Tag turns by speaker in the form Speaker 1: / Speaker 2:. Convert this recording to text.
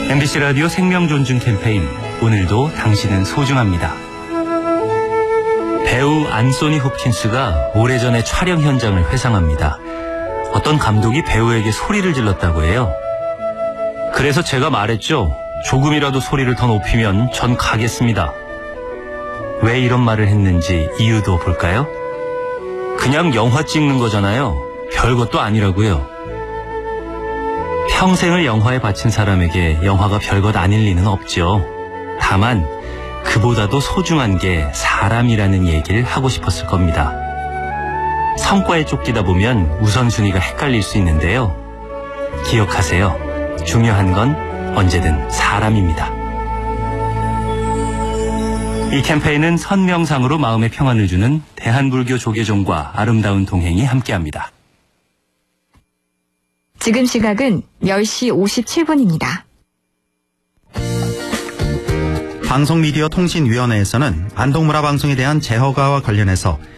Speaker 1: MBC 라디오 생명존중 캠페인, 오늘도 당신은 소중합니다. 배우 안소니 홉킨스가 오래전에 촬영 현장을 회상합니다. 어떤 감독이 배우에게 소리를 질렀다고 해요. 그래서 제가 말했죠. 조금이라도 소리를 더 높이면 전 가겠습니다. 왜 이런 말을 했는지 이유도 볼까요? 그냥 영화 찍는 거잖아요. 별것도 아니라고요. 평생을 영화에 바친 사람에게 영화가 별것 아닐 리는 없죠. 다만 그보다도 소중한 게 사람이라는 얘기를 하고 싶었을 겁니다. 성과에 쫓기다 보면 우선순위가 헷갈릴 수 있는데요. 기억하세요. 중요한 건 언제든 사람입니다. 이 캠페인은 선명상으로 마음의 평안을 주는 대한불교 조계종과 아름다운 동행이 함께합니다.
Speaker 2: 지금 시각은 10시 57분입니다.
Speaker 3: 방송미디어통신위원회에서는 안동문화방송에 대한 재허가와 관련해서